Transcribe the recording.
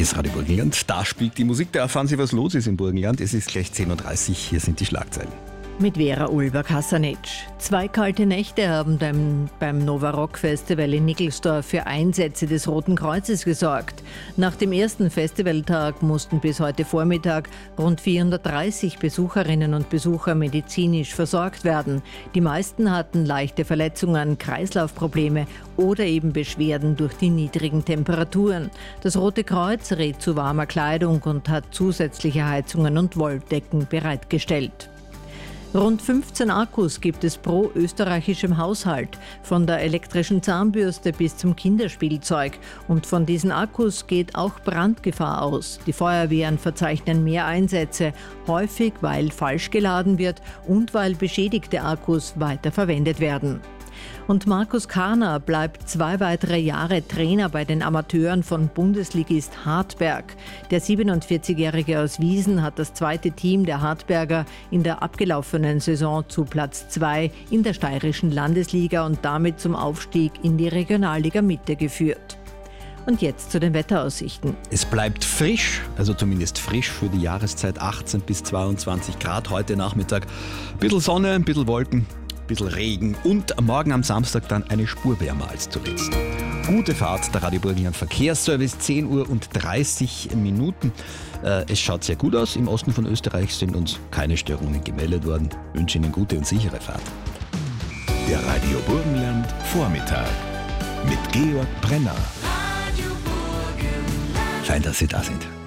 ist Radio Burgenland. Da spielt die Musik. Da erfahren Sie, was los ist im Burgenland. Es ist gleich 10.30 Uhr. Hier sind die Schlagzeilen. Mit Vera Ulber-Kasanic. 2 kalte Nächte haben beim Nova Rock Festival in Nickelsdorf für Einsätze des Roten Kreuzes gesorgt. Nach dem ersten Festivaltag mussten bis heute Vormittag rund 430 Besucherinnen und Besucher medizinisch versorgt werden. Die meisten hatten leichte Verletzungen, Kreislaufprobleme oder eben Beschwerden durch die niedrigen Temperaturen. Das Rote Kreuz rät zu warmer Kleidung und hat zusätzliche Heizungen und Wolldecken bereitgestellt. Rund 15 Akkus gibt es pro österreichischem Haushalt, von der elektrischen Zahnbürste bis zum Kinderspielzeug. Und von diesen Akkus geht auch Brandgefahr aus. Die Feuerwehren verzeichnen mehr Einsätze, häufig weil falsch geladen wird und weil beschädigte Akkus weiterverwendet werden. Und Markus Karner bleibt 2 weitere Jahre Trainer bei den Amateuren von Bundesligist Hartberg. Der 47-Jährige aus Wiesen hat das zweite Team der Hartberger in der abgelaufenen Saison zu Platz 2 in der steirischen Landesliga und damit zum Aufstieg in die Regionalliga Mitte geführt. Und jetzt zu den Wetteraussichten. Es bleibt frisch, also zumindest frisch für die Jahreszeit, 18 bis 22 Grad heute Nachmittag. Ein bisschen Sonne, ein bisschen Wolken, ein bisschen Regen und morgen am Samstag dann eine Spur wärmer als zuletzt. Gute Fahrt, der Radio Burgenland Verkehrsservice, 10 Uhr und 30 Minuten. Es schaut sehr gut aus. Im Osten von Österreich sind uns keine Störungen gemeldet worden. Ich wünsche Ihnen gute und sichere Fahrt. Der Radio Burgenland Vormittag mit Georg Brenner. Fein, dass Sie da sind.